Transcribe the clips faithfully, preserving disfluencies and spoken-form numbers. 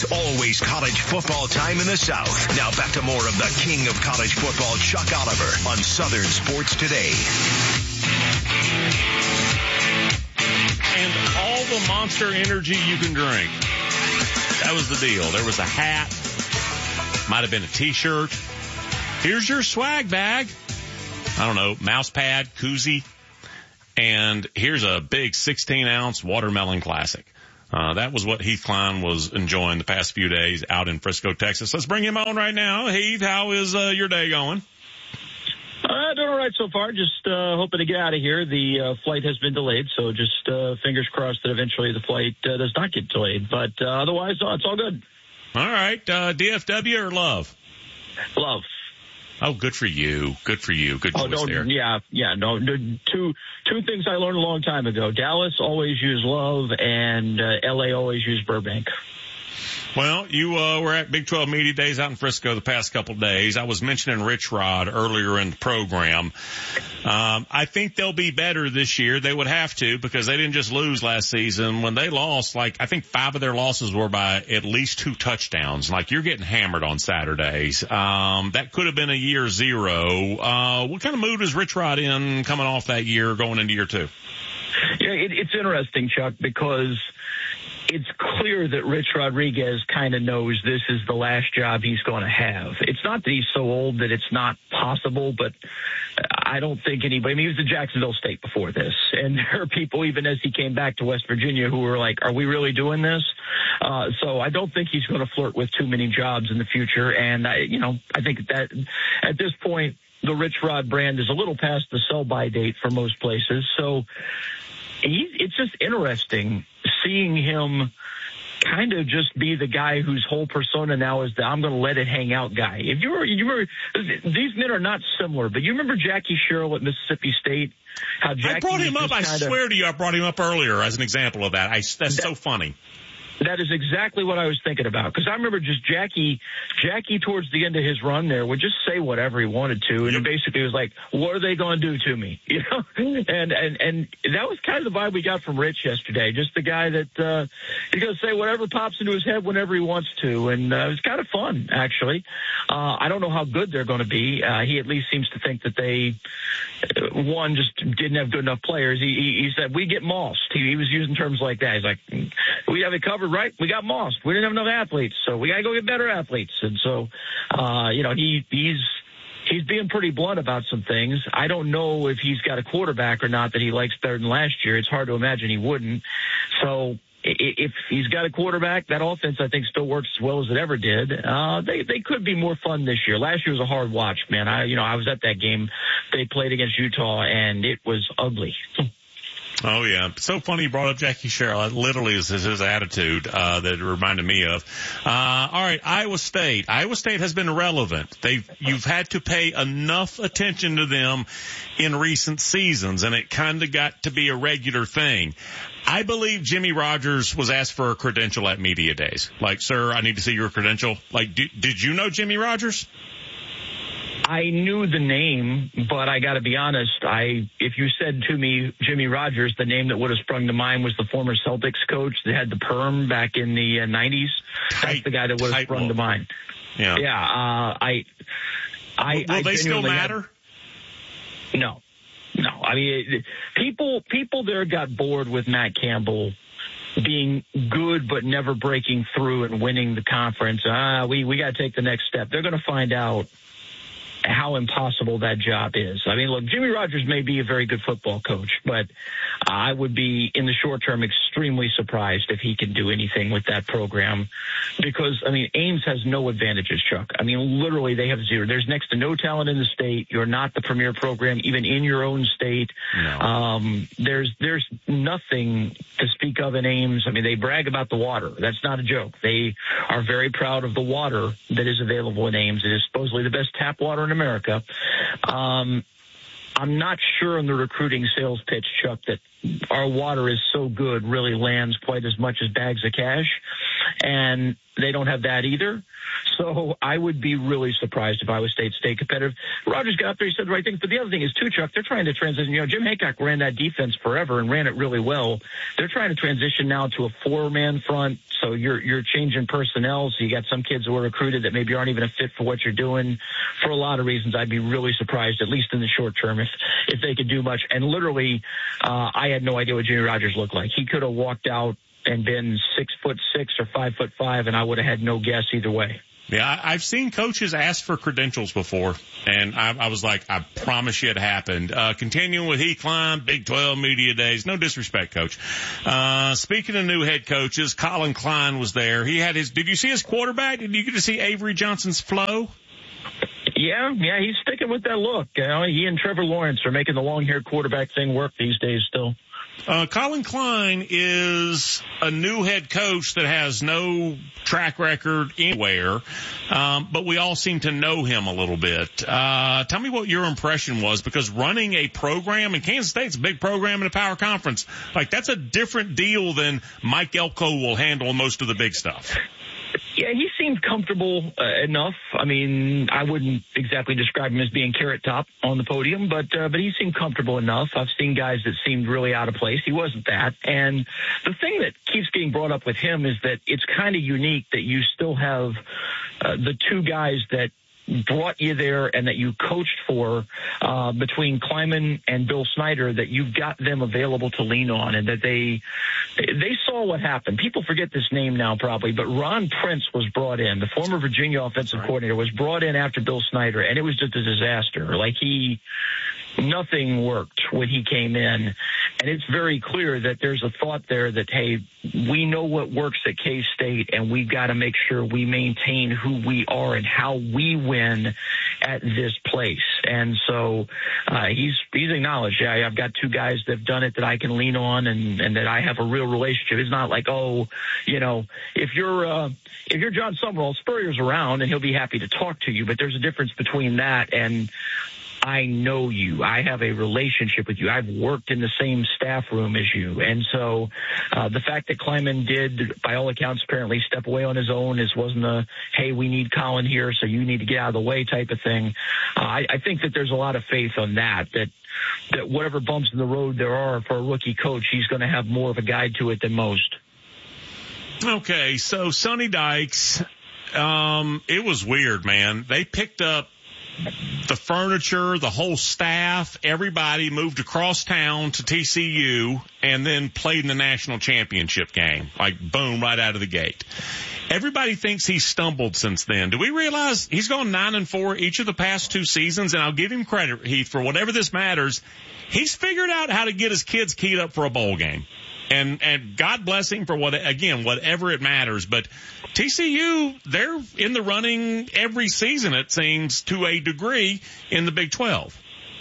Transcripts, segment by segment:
Always college football time in the South. Now back to more of the king of college football, Chuck Oliver, on Southern Sports Today. And all the Monster Energy you can drink. That was the deal. There was a hat. Might have been a T-shirt. Here's your swag bag. I don't know, mouse pad, koozie. And here's a big sixteen ounce watermelon classic. Uh, that was what Heath Klein was enjoying the past few days out in Frisco, Texas. Let's bring him on right now. Heath, how is uh, your day going? Uh, doing all right so far. Just uh, hoping to get out of here. The uh, flight has been delayed, so just uh, fingers crossed that eventually the flight uh, does not get delayed. But uh, otherwise, uh, it's all good. All right. Uh, D F W or Love? Love. Oh, good for you. Good for you. Good choice oh, no, there. Yeah, yeah. No, no, two two things I learned a long time ago. Dallas always used Love, and uh, L A always used Burbank. Well, you uh, were at Big twelve Media Days out in Frisco the past couple of days. I was mentioning Rich Rod earlier in the program. Um, I think they'll be better this year. They would have to because they didn't just lose last season. When they lost, like I think five of their losses were by at least two touchdowns. Like you're getting hammered on Saturdays. Um, that could have been a year zero. Uh, what kind of mood is Rich Rod in coming off that year going into year two? Yeah, it, it's interesting, Chuck, because it's clear that Rich Rodriguez kind of knows this is the last job he's going to have. It's not that he's so old that it's not possible, but I don't think anybody, I mean, he was at Jacksonville State before this, and there are people, even as he came back to West Virginia, who were like, are we really doing this? Uh, so I don't think he's going to flirt with too many jobs in the future, and I, you know, I think that at this point, the Rich Rod brand is a little past the sell-by date for most places, so he, it's just interesting seeing him kind of just be the guy whose whole persona now is the I'm going to let it hang out guy. If you were, you were, these men are not similar, but you remember Jackie Sherrill at Mississippi State? How Jackie I brought him up. I kinda, swear to you, I brought him up earlier as an example of that. I, that's that, so funny. That is exactly what I was thinking about. Because I remember just Jackie, Jackie towards the end of his run there would just say whatever he wanted to. And yep. it basically was like, what are they going to do to me? You know? And, and, and that was kind of the vibe we got from Rich yesterday. Just the guy that, uh, he's going to say whatever pops into his head whenever he wants to. And, uh, it was kind of fun, actually. Uh, I don't know how good they're going to be. Uh, he at least seems to think that they, uh, one, just didn't have good enough players. He, he, he said, we get mossed. He, he was using terms like that. He's like, we have it covered. Right, we got mossed. We didn't have enough athletes, so we got to go get better athletes. And so, uh, you know, he he's he's being pretty blunt about some things. I don't know if he's got a quarterback or not that he likes better than last year. It's hard to imagine he wouldn't. So if he's got a quarterback, that offense I think still works as well as it ever did. Uh, they they could be more fun this year. Last year was a hard watch, man. I you know I was at that game they played against Utah, and it was ugly. Oh, yeah. So funny you brought up Jackie Sherrill. It literally is his attitude uh, that it reminded me of. Uh, all right, Iowa State. Iowa State has been relevant. They've You've had to pay enough attention to them in recent seasons, and it kind of got to be a regular thing. I believe Jimmy Rogers was asked for a credential at Media Days. Like, sir, I need to see your credential. Like, do, did you know Jimmy Rogers? I knew the name, but I got to be honest. I, if you said to me Jimmy Rogers, the name that would have sprung to mind was the former Celtics coach that had the perm back in the uh, nineties. That's the guy that would have sprung to mind. Yeah, yeah. Uh, I, I. Will, will I they still matter? Had, no, no. I mean, it, people, people there got bored with Matt Campbell being good but never breaking through and winning the conference. Ah, we we got to take the next step. They're going to find out how impossible that job is. I mean, look, Jimmy Rogers may be a very good football coach, but I would be, in the short term, extremely surprised if he can do anything with that program because, I mean, Ames has no advantages, Chuck. I mean, literally, they have zero. There's next to no talent in the state. You're not the premier program, even in your own state. No. Um, there's there's nothing to speak of in Ames. I mean, they brag about the water. That's not a joke. They are very proud of the water that is available in Ames. It is supposedly the best tap water in America. Um, I'm not sure in the recruiting sales pitch, Chuck, that our water is so good really lands quite as much as bags of cash. And they don't have that either. so I would be really surprised if Iowa State stayed competitive. Rogers got up there, he said the right thing. But the other thing is, too, Chuck, they're trying to transition. You know, Jim Hancock ran that defense forever and ran it really well. They're trying to transition now to a four-man front. So you're you're changing personnel. So you got some kids who are recruited that maybe aren't even a fit for what you're doing. For a lot of reasons, I'd be really surprised, at least in the short term, if if they could do much. And literally, uh, I had no idea what Jimmy Rogers looked like. He could have walked out and been six foot six or five foot five, and I would have had no guess either way. Yeah, I've seen coaches ask for credentials before, and I, I was like, I promise you it happened. Uh, continuing with Heath Klein, Big twelve Media Days. No disrespect, Coach. Uh, speaking of new head coaches, Colin Klein was there. He had his, did you see his quarterback? Did you get to see Avery Johnson's flow? Yeah, yeah, he's sticking with that look. You know, he and Trevor Lawrence are making the long-haired quarterback thing work these days still. Uh, Colin Klein is a new head coach that has no track record anywhere, um, but we all seem to know him a little bit. Uh, tell me what your impression was, because running a program, and Kansas State's a big program in a power conference, like that's a different deal than Mike Elko will handle most of the big stuff. Yeah, he seemed comfortable uh, enough. I mean, I wouldn't exactly describe him as being carrot top on the podium, but uh, but he seemed comfortable enough. I've seen guys that seemed really out of place. He wasn't that. And the thing that keeps getting brought up with him is that it's kind of unique that you still have uh, the two guys that brought you there and that you coached for uh, between Kleiman and Bill Snyder, that you've got them available to lean on, and that they they saw what happened. People forget this name now probably, but Ron Prince was brought in. The former Virginia offensive coordinator was brought in after Bill Snyder, and it was just a disaster. Like he, nothing worked when he came in. And it's very clear that there's a thought there that, hey, we know what works at K-State, and we've got to make sure we maintain who we are and how we win at this place. And so uh, he's he's acknowledged, yeah, I've got two guys that have done it that I can lean on, and, and that I have a real relationship. It's not like, oh, you know, if you're uh, if you're John Summerall, Spurrier's around, and he'll be happy to talk to you. But there's a difference between that and I know you. I have a relationship with you. I've worked in the same staff room as you. And so uh, the fact that Kleiman did, by all accounts, apparently step away on his own, this wasn't a, hey, we need Colin here, so you need to get out of the way type of thing. Uh, I, I think that there's a lot of faith on that, that that whatever bumps in the road there are for a rookie coach, he's going to have more of a guide to it than most. Okay, so Sonny Dykes, um, it was weird, man. They picked up the furniture, the whole staff, everybody moved across town to T C U and then played in the national championship game. Like, boom, right out of the gate. Everybody thinks he's stumbled since then. Do we realize he's gone nine and four each of the past two seasons? And I'll give him credit, Heath, for whatever this matters. He's figured out how to get his kids keyed up for a bowl game. And, and God bless him for what, again, whatever it matters. But T C U, they're in the running every season, it seems, to a degree in the Big twelve.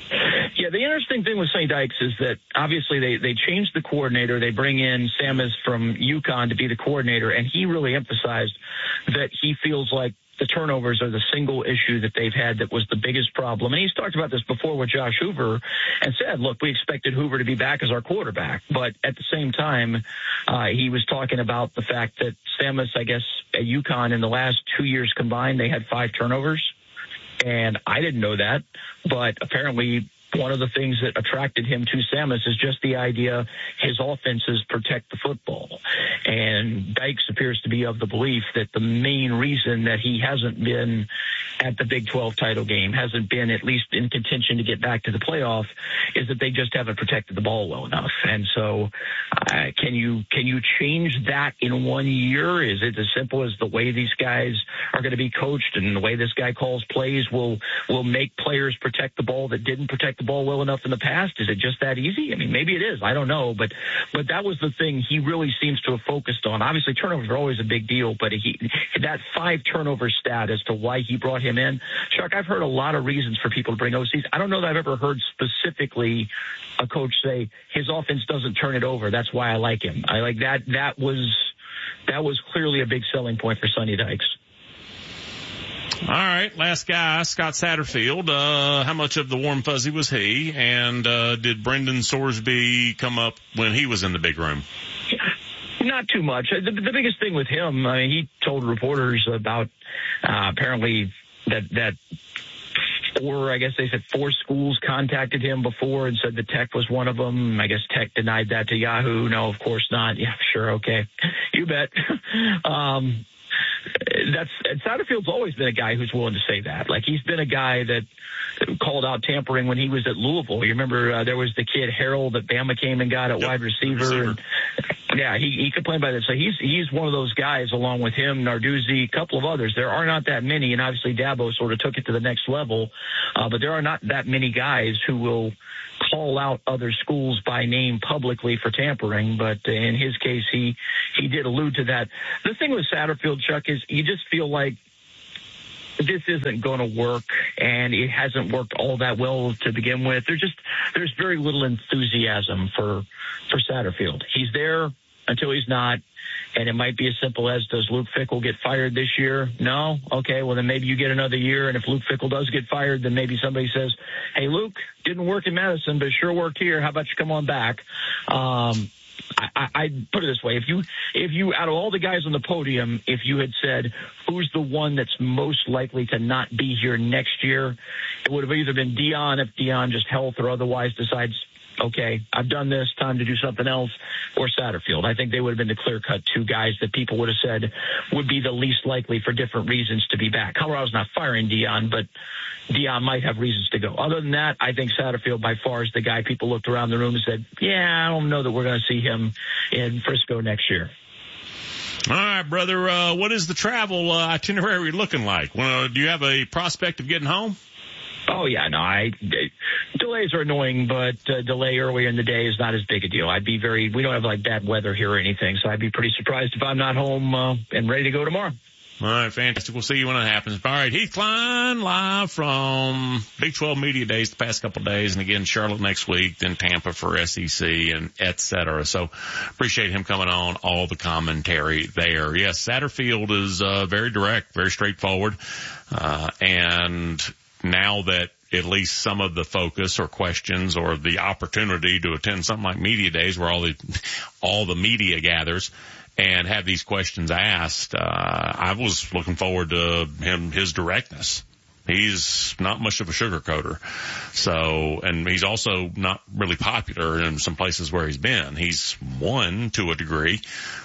Yeah, the interesting thing with Saint Dykes is that obviously they, they changed the coordinator. They bring in Samus from UConn to be the coordinator, and he really emphasized that he feels like the turnovers are the single issue that they've had that was the biggest problem. And he's talked about this before with Josh Hoover and said, look, we expected Hoover to be back as our quarterback. But at the same time, uh, he was talking about the fact that Samus, I guess, at UConn in the last two years combined, they had five turnovers. And I didn't know that, but apparently one of the things that attracted him to Samus is just the idea his offenses protect the football. And Dykes appears to be of the belief that the main reason that he hasn't been at the Big twelve title game, hasn't been at least in contention to get back to the playoff, is that they just haven't protected the ball well enough. And so uh, can you can you change that in one year? Is it as simple as the way these guys are going to be coached and the way this guy calls plays will will make players protect the ball that didn't protect the ball well enough in the past? Is it just that easy? I mean, maybe it is. I don't know. But but that was the thing he really seems to have focused on. Obviously, turnovers are always a big deal, but he that five turnover stat as to why he brought him in. Chuck, I've heard a lot of reasons for people to bring O Cs. I don't know that I've ever heard specifically a coach say his offense doesn't turn it over. That's why I like him. I like that. That was that was clearly a big selling point for Sonny Dykes. All right, last guy, Scott Satterfield. Uh, how much of the warm fuzzy was he? And uh, did Brendan Sorsby come up when he was in the big room? Not too much. The, the biggest thing with him, I mean, he told reporters about uh, apparently that that four, I guess they said four schools contacted him before and said the Tech was one of them. I guess Tech denied that to Yahoo. No, of course not. Yeah, sure, okay, you bet. um, that's Satterfield's always been a guy who's willing to say that. Like, he's been a guy that called out tampering when he was at Louisville. You remember uh, there was the kid Harold that Bama came and got at yep, wide receiver. receiver. And, yeah, he, he complained about it. So he's he's one of those guys, along with him, Narduzzi, a couple of others. There are not that many, and obviously Dabo sort of took it to the next level. Uh, but there are not that many guys who will call out other schools by name publicly for tampering. But in his case, he he did allude to that. The thing with Satterfield, Chuck, is you just feel like this isn't going to work, and it hasn't worked all that well to begin with. There's just there's very little enthusiasm for for Satterfield. He's there until he's not, and it might be as simple as, does Luke Fickell get fired this year? No? Okay, well, then maybe you get another year, and if Luke Fickell does get fired, then maybe somebody says, hey, Luke, didn't work in Madison, but it sure worked here. How about you come on back? Um I, I'd put it this way. If you, if you, out of all the guys on the podium, if you had said, who's the one that's most likely to not be here next year, it would have either been Dion, if Dion just health or otherwise decides, okay, I've done this, time to do something else, or Satterfield. I think they would have been the clear-cut two guys that people would have said would be the least likely for different reasons to be back. Colorado's not firing Dion, but Dion might have reasons to go. Other than that, I think Satterfield by far is the guy people looked around the room and said, yeah, I don't know that we're going to see him in Frisco next year. All right, brother, uh, what is the travel uh, itinerary looking like? Well, do you have a prospect of getting home? Oh, yeah, no, I, delays are annoying, but uh, delay earlier in the day is not as big a deal. I'd be very, we don't have like bad weather here or anything, so I'd be pretty surprised if I'm not home uh, and ready to go tomorrow. All right, fantastic. We'll see you when it happens. All right, Heath Klein live from Big twelve Media Days the past couple of days, and again, Charlotte next week, then Tampa for S E C, and et cetera. So appreciate him coming on, all the commentary there. Yes, Satterfield is uh, very direct, very straightforward, uh, and now that at least some of the focus or questions or the opportunity to attend something like Media Days where all the all the media gathers and have these questions asked, uh, I was looking forward to him, his directness. He's not much of a sugarcoater. So, and he's also not really popular in some places where he's been. He's won to a degree.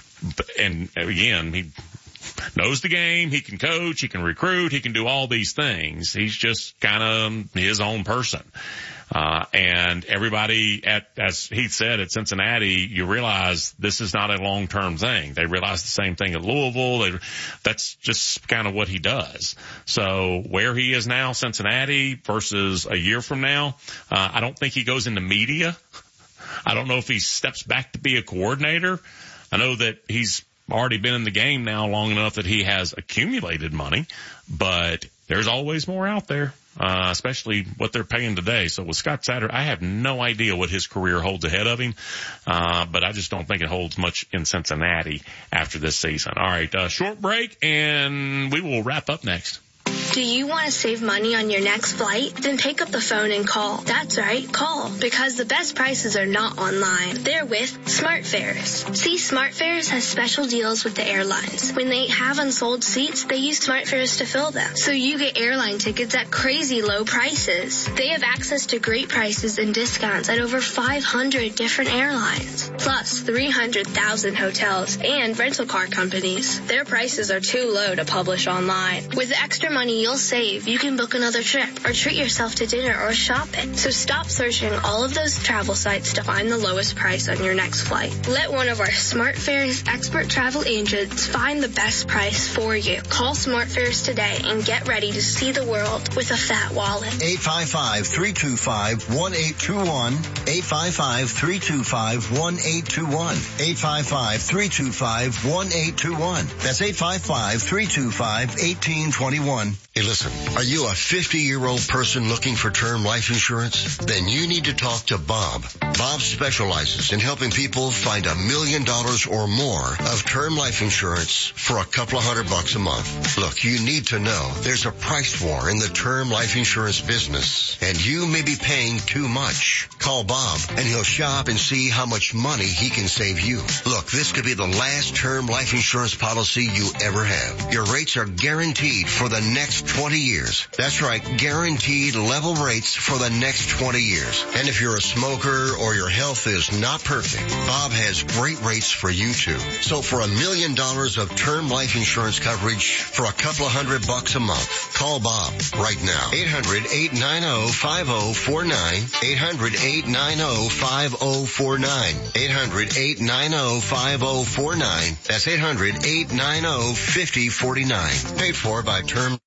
And again, he knows the game. He can coach. He can recruit. He can do all these things. He's just kind of his own person. Uh, and everybody at, as Heath said, at Cincinnati, you realize this is not a long-term thing. They realize the same thing at Louisville. They, that's just kind of what he does. So where he is now, Cincinnati versus a year from now, uh, I don't think he goes into media. I don't know if he steps back to be a coordinator. I know that he's already been in the game now long enough that he has accumulated money, but there's always more out there. Uh, especially what they're paying today. So with Scott Satter, I have no idea what his career holds ahead of him. Uh, but I just don't think it holds much in Cincinnati after this season. All right, uh, short break and we will wrap up next. Do you want to save money on your next flight? Then pick up the phone and call. That's right, call. Because the best prices are not online. They're with SmartFares. See, SmartFares has special deals with the airlines. When they have unsold seats, they use SmartFares to fill them. So you get airline tickets at crazy low prices. They have access to great prices and discounts at over five hundred different airlines. Plus three hundred thousand hotels and rental car companies. Their prices are too low to publish online. With the extra money you'll save, you can book another trip or treat yourself to dinner or shopping. So stop searching all of those travel sites to find the lowest price on your next flight. Let one of our SmartFares expert travel agents find the best price for you. Call SmartFares today and get ready to see the world with a fat wallet. eight five five, three two five, one eight two one. eight five five, three two five, one eight two one. eight five five, three two five, one eight two one. That's eight five five, three two five, one eight two one. Hey, listen, are you a fifty-year-old person looking for term life insurance? Then you need to talk to Bob. Bob specializes in helping people find a million dollars or more of term life insurance for a couple of hundred bucks a month. Look, you need to know there's a price war in the term life insurance business, and you may be paying too much. Call Bob, and he'll shop and see how much money he can save you. Look, this could be the last term life insurance policy you ever have. Your rates are guaranteed for the next twenty years. That's right, guaranteed level rates for the next twenty years. And if you're a smoker or your health is not perfect, Bob has great rates for you too. So for a million dollars of term life insurance coverage for a couple of hundred bucks a month, call Bob right now. eight hundred, eight nine zero, five zero four nine. eight hundred, eight nine zero, five zero four nine. eight hundred, eight nine zero, five zero four nine. That's eight hundred, eight nine zero, five zero four nine. Paid for by Term